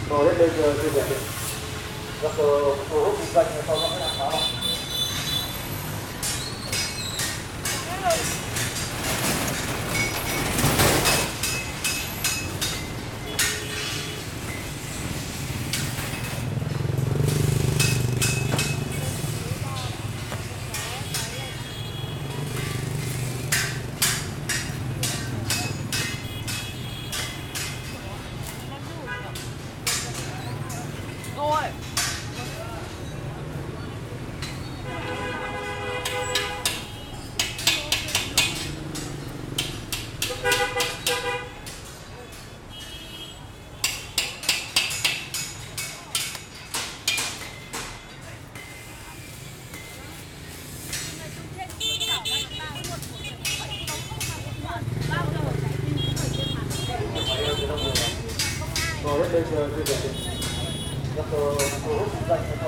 Rồi đến bây giờ chưa được. Các thu hút kinh doanh sau đó mới làm sao? Rồi. Rồi đến bây giờ chưa được. Các thu hút kinh doanh